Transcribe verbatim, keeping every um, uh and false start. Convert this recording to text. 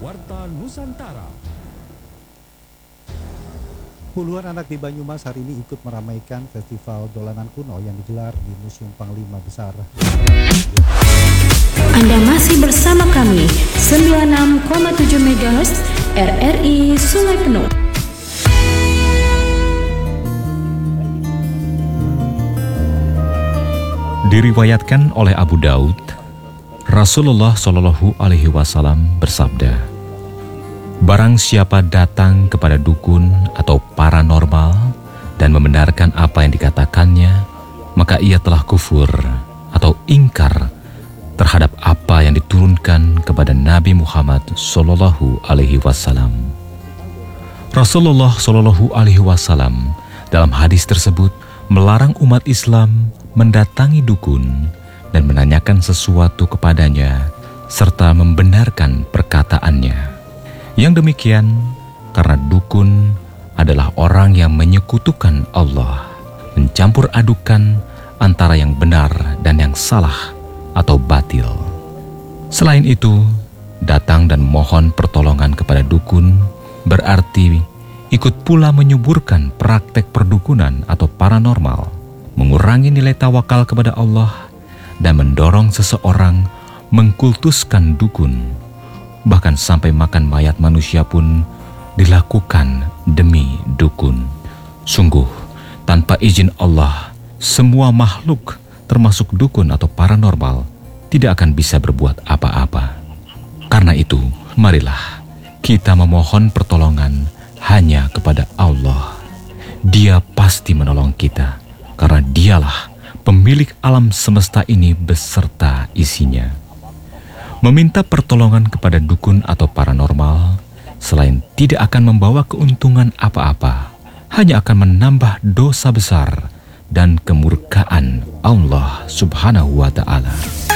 Warta Nusantara. Puluhan anak di Banyumas hari ini ikut meramaikan festival dolanan kuno yang digelar di Museum Panglima Besar. Anda masih bersama kami sembilan puluh enam koma tujuh megahertz R R I Sungai Penuh. Diriwayatkan oleh Abu Daud, Rasulullah Shallallahu Alaihi Wasallam bersabda, barang siapa datang kepada dukun atau paranormal dan membenarkan apa yang dikatakannya, maka ia telah kufur atau ingkar terhadap apa yang diturunkan kepada Nabi Muhammad Shallallahu Alaihi Wasallam. Rasulullah Shallallahu Alaihi Wasallam dalam hadis tersebut melarang umat Islam mendatangi dukun dan menanyakan sesuatu kepadanya serta membenarkan perkataannya. Yang demikian karena dukun adalah orang yang menyekutukan Allah, mencampur adukan antara yang benar dan yang salah atau batil. Selain itu, datang dan mohon pertolongan kepada dukun berarti ikut pula menyuburkan praktek perdukunan atau paranormal, mengurangi nilai tawakal kepada Allah, dan mendorong seseorang mengkultuskan dukun. Bahkan sampai makan mayat manusia pun dilakukan demi dukun. Sungguh, tanpa izin Allah, semua makhluk termasuk dukun atau paranormal tidak akan bisa berbuat apa-apa. Karena itu, marilah kita memohon pertolongan hanya kepada Allah. Dia pasti menolong kita, karena dialah pemilik alam semesta ini beserta isinya. Meminta pertolongan kepada dukun atau paranormal selain tidak akan membawa keuntungan apa-apa, hanya akan menambah dosa besar dan kemurkaan Allah Subhanahu wa Ta'ala.